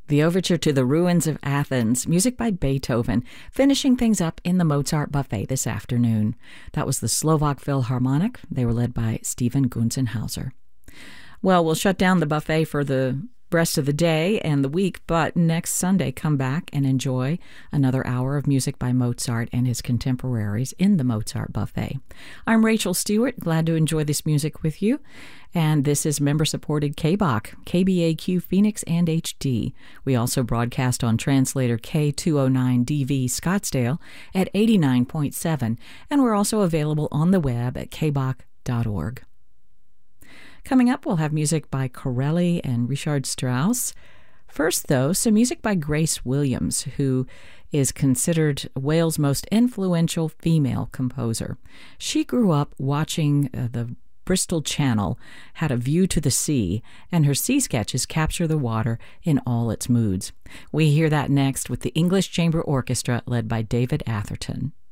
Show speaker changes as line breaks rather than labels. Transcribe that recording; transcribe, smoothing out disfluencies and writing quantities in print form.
The overture to The Ruins of Athens, music by Beethoven, finishing things up in the Mozart Buffet this afternoon. That was the Slovak Philharmonic. They were led by Stephen Gunzenhauser. Well, we'll shut down the buffet for the rest of the day and the week, but next Sunday come back and enjoy another hour of music by Mozart and his contemporaries in the Mozart Buffet. I'm Rachel Stewart, glad to enjoy this music with you, and this is member-supported KBOC, KBAQ Phoenix and HD. We also broadcast on translator K209DV Scottsdale at 89.7, and we're also available on the web at kboc.org. Coming up, we'll have music by Corelli and Richard Strauss. First, though, some music by Grace Williams, who is considered Wales' most influential female composer. She grew up watching the Bristol Channel, had a view to the sea, and her sea sketches capture the water in all its moods. We hear that next with the English Chamber Orchestra led by David Atherton.